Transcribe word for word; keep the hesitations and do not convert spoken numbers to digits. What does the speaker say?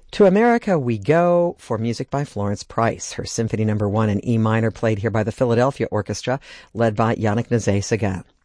To America We Go for music by Florence Price. Her Symphony Number One in E minor, played here by the Philadelphia Orchestra, led by Yannick Nézet-Séguin.